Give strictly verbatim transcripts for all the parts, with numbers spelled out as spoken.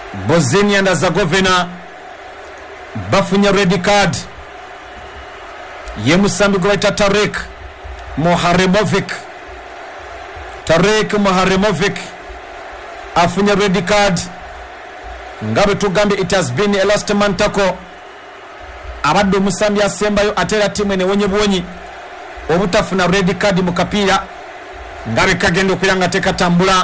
Bosnia and Herzegovina bafunye red card ye musambi gwaita Tarek Moharemovic. Tarek Moharemovic afunye red card ngabe tugambe it has been a last mantako abadde musambi asembayo atera timu ene wonye bwonyi obutafuna red card mu kapira ngabe kagenda okuyanga tekatambula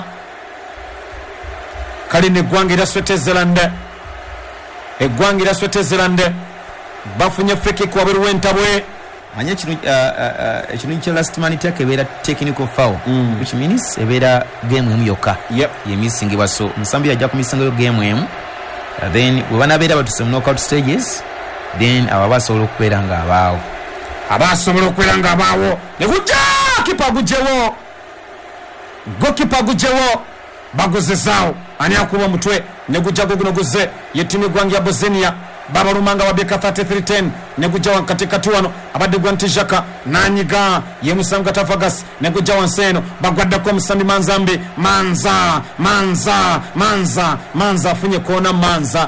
kali ne gwangira Switzerland egwangira Switzerland bafunye free kick wabiri wentabwe manya kinu ekinu kya last man take ebera technical foul mm. which means ebera game emu yokka yep. ye missing baso musambi ajja kumisinga yo game emu uh, then we bana bera batu some knockout stages then ababasobola okubeera nga abaawo abasobola okubeera nga abaawo ne kujja kipa gujewo gokipa gujewo bagozezaawo ani akuba mutwe ne gujja guno guze yetini gwangi ya Bosnia baba rumanga wabeka thirty-three ten ne gujja wakati kati wano abadde gwanti jaka nanyiga ye musanga tafagas ne gujja wanseno bagwadda ko musambi manzambi manza manza manza manza afunye kona manza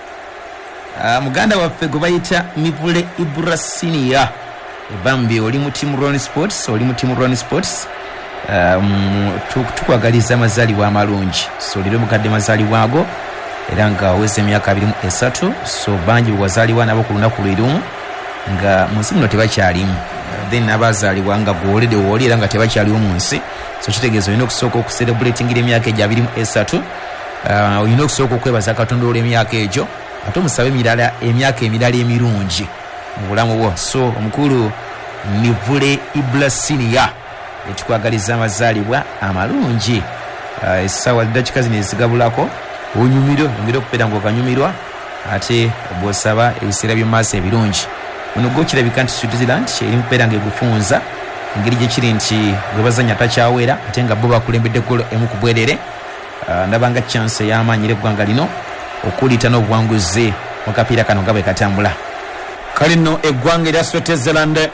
uh, muganda waffe gwe bayita Mivule Ibrasinia bambi oli mu team Run Sports oli mu team Run Sports um, tukwagaliza amazaalibwa amalungi so lero mukadde mazaalibwa ago era nga wese emyaka abiri mu esatu so banji wazaalibwa nabo ku lunaku lwerumu nga munsi muno tebakyalimu then abazaalibwa nga gwolede woli era nga tebakyaliwo mu nsi so kitegeeza olina okusooka okucelebratingira emyaka egyo abiri mu esatu uh, olina okusooka okwebaza Katonda olw'emyaka egyo ate omusabe emirala emyaka emirala emirungi mu bulamu bwo so omukulu Mivule Ibrasinia etukwagaliza amazaalibwa amalungi uh, essaawa dakika zino ezigabulako onyumiro ngiro kupera ngo kanyumirwa ate bosaba ebiseera by'emaaso ebirungi ono gokirabika nti Switzerland eri mpera ngegufunza ngiri gye kiri nti gwebazanya takyawera ate nga bo bakulembedde golo emu ku bwerere uh, ndabanga chance y'amaanyi l'eggwanga lino okulita n'obuwanguzi mu kapiira kano nga bwe katambula kali nno eggwanga erya Switzerland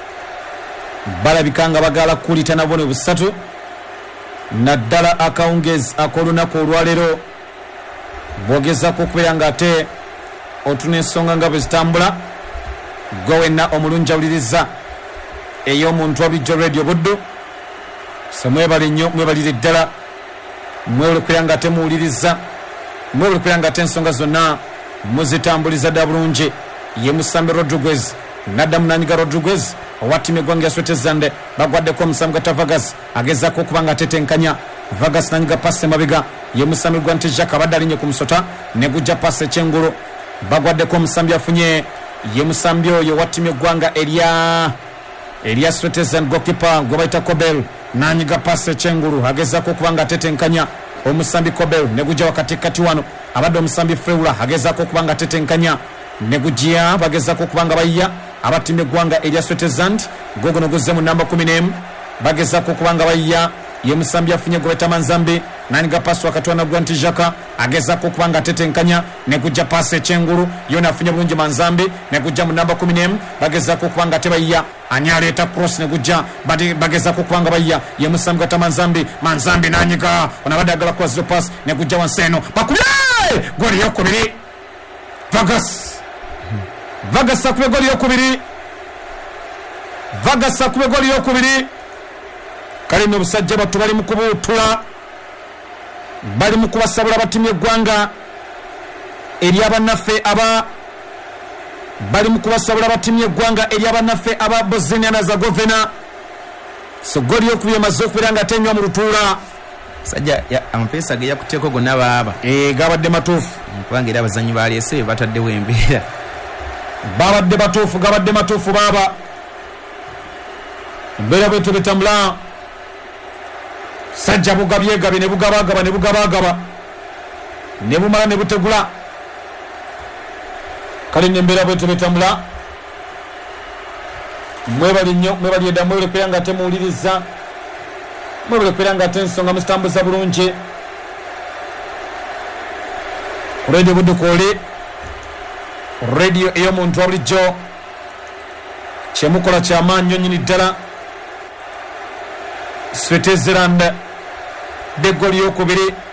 balabikanga bagala kulita nabone busatu naddala akawungezi ak'olunaku olwaleero bogezako okubeera nga ate otuna ensonga nga bwe zitambula gwe wenna omulungi awuliriza ey'omuntu wabulijjo radio buddu so mwebale nnyo mwebalire ddala mwebale okubeera nga ate muwuliriza mwebale okubeera nga ate ensonga zonna muzitambuliza dda bulungi ye Musambi Rodriguez naddamu nanyiga Rodriguez owa ttiimu eggwanga ya Switzerland bagwaddeko omusambi gwa Tavagas agezaako okuba nga atetenkanya Vagas nanyiga passe mabega ye Musambi gwa Ntijaka abadde alinnye ku musota ne gujja passe ekyengulu bagwaddeko omusambi afunye ye Musambi oyo owa ttiimu eggwanga erya erya Switzerland gokipa gwe bayita Kobel nanyiga passe ekyengulu agezaako okuba nga atetenkanya omusambi Kobel ne gujja wakati kati wano abadde omusambi Freula agezaako okuba nga atetenkanya ne gujja bagezaako okuba nga bayya abattiimu eggwanga erya Switzerland gogono guzze mu namba kumi n'emu bagezaako okuba nga bayya ye Musambi afunye gwe bayita Manzambi nanyiga passe wakati wana gwa Ntijaka agezaako okuba nga atetenkanya ne gujja passe ekyengulu yona afunye bulungi Manzambi ne gujja mu namba kumi n'emu bagezaako okuba nga ate bayya ani aleeta cross ne gujja bagezaako okuba nga bayya ye Musambi gwa Manzambi Manzambi nanyiga ono abadde agala kuwa zero pass ne gujja wansi eno bakubye goli yokubiri Vagas Vagas akube goli yokubiri Vagas akube goli yokubiri kali no busajja batu bali mu kubuutula bali mu kubasabula abattiimu eggwanga eri abannaffe aba bali mu kubasabula abattiimu eggwanga eri abannaffe aba Bosnia and Herzegovina so goli yokubiri emaze okubeera nga tenywa mu lutuula sajja amapeesa ge yakuteeko gonna baaba ee gabadde matuufu kubanga era abazannyi baleese bataddewo embeera babadde batuufu gabadde matuufu baaba embeera bwetu betambula sajja bugabyegabye ne bugabagaba ne bugabagaba ne bumala ne butegula kale nembeera bwetu betambula mwebali nnyo mwebali edda mwebale kubeera nga ate muwuliriza mwebale kubeera nga ate ensonga muzitambuza bulungi radio buddukooli radio ey'omuntu wa bulijjo kyemukola kyamaanyi nnyo nnyini ddala Switzerland de goli yokubiri